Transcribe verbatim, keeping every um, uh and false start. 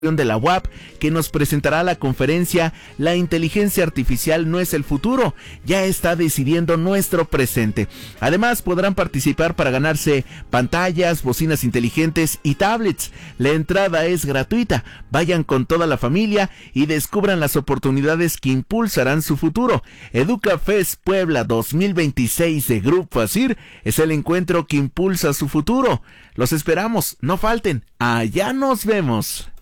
de la U A P, que nos presentará la conferencia La inteligencia artificial no es el futuro, ya está decidiendo nuestro presente. Además podrán participar para ganarse pantallas, bocinas inteligentes y tablets. La entrada es gratuita, vayan con toda la familia y descubran las oportunidades que impulsarán su futuro. EducaFest Puebla dos mil veintiséis de Grupo Asir es el encuentro que impulsa su futuro. Los esperamos, no falten, allá nos vemos.